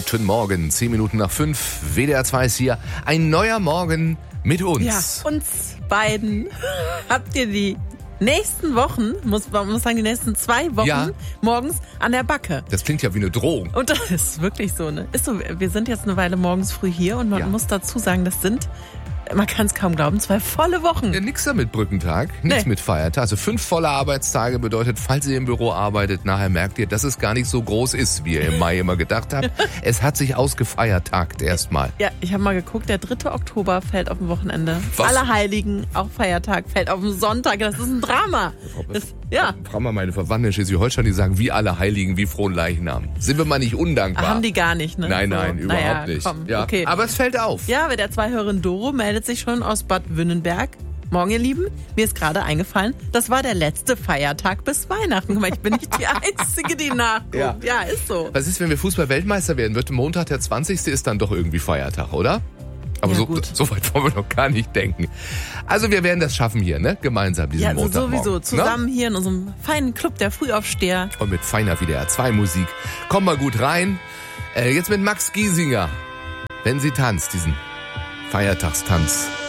Guten Morgen, 10 Minuten nach 5. WDR 2 ist hier. Ein neuer Morgen mit uns. Ja, uns beiden habt ihr die nächsten Wochen, man muss sagen, die nächsten 2 Wochen morgens an der Backe. Das klingt ja wie eine Drohung. Und das ist wirklich so, ne? Ist so, wir sind jetzt eine Weile morgens früh hier und man muss dazu sagen, das sind, man kann es kaum glauben, 2 volle Wochen. Ja, nix da mit Brückentag, nichts mit Feiertag. Also 5 volle Arbeitstage bedeutet, falls ihr im Büro arbeitet, nachher merkt ihr, dass es gar nicht so groß ist, wie ihr im Mai immer gedacht habt. Es hat sich ausgefeiertagt erstmal. Ja, ich habe mal geguckt, der 3. Oktober fällt auf ein Wochenende. Was? Allerheiligen, auch Feiertag, fällt auf einen Sonntag. Das ist ein Drama. Frag mal meine Verwandten in Schleswig-Holstein, die sagen, wie Allerheiligen, wie frohen Leichnam. Sind wir mal nicht undankbar? Haben die gar nicht, ne? Nein, so. überhaupt nicht. Komm, ja. okay. Aber es fällt auf. Ja, WDR 2 Hörerin Doro meldet sich schon aus Bad Wünnenberg. Morgen, ihr Lieben, mir ist gerade eingefallen, das war der letzte Feiertag bis Weihnachten. Guck mal, ich bin nicht die Einzige, die nachguckt. Ja, ist so. Was ist, wenn wir Fußball-Weltmeister werden? Wird Montag der 20. ist dann doch irgendwie Feiertag, oder? Aber Ja, so weit wollen wir noch gar nicht denken. Also wir werden das schaffen hier, ne? Gemeinsam diesen Montagmorgen. Ja, sowieso. Zusammen hier in unserem feinen Club der Frühaufsteher. Und mit feiner WDR 2 Musik. Komm mal gut rein. Jetzt mit Max Giesinger. Wenn sie tanzt, diesen Feiertagstanz.